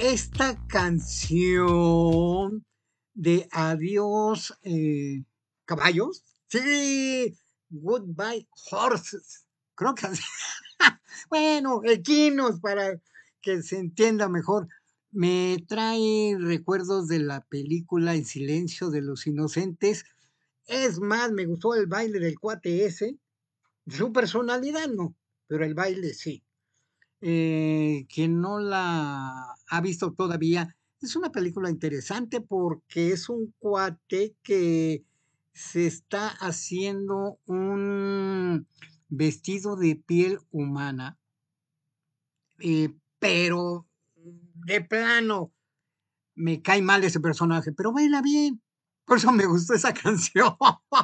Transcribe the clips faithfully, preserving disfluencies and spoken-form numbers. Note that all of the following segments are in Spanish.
esta canción de Adiós eh, Caballos. Sí, Goodbye Horses. Creo que así. Bueno, equinos para que se entienda mejor. Me trae recuerdos de la película En Silencio de los Inocentes. Es más, me gustó el baile del cuate ese. Su personalidad no, pero el baile sí. Eh, quien no la ha visto todavía, es una película interesante porque es un cuate que se está haciendo un vestido de piel humana, eh, pero de plano me cae mal ese personaje, pero baila bien. Por eso me gustó esa canción.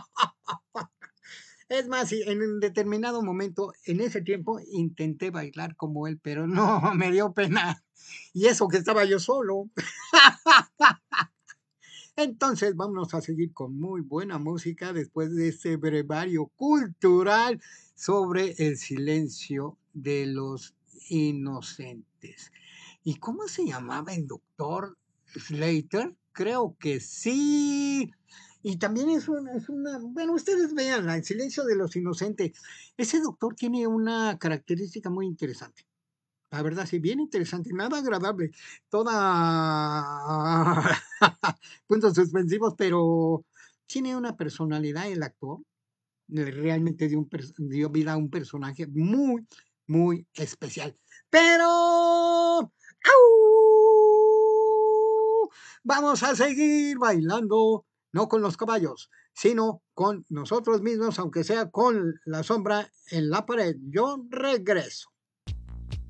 Es más, sí, en un determinado momento, en ese tiempo, intenté bailar como él, pero no, me dio pena. Y eso que estaba yo solo. Entonces, vámonos a seguir con muy buena música después de este brevario cultural sobre el silencio de los inocentes. ¿Y cómo se llamaba el doctor Slater? Creo que sí. Y también es una, es una, bueno, ustedes vean, El silencio de los inocentes. Ese doctor tiene una característica muy interesante. La verdad, sí, bien interesante, nada agradable. Toda puntos suspensivos, pero tiene una personalidad el actor. eh, Realmente dio, un pers- dio vida a un personaje muy, muy especial. Pero ¡au! Vamos a seguir bailando, no con los caballos, sino con nosotros mismos, aunque sea con la sombra en la pared. Yo regreso.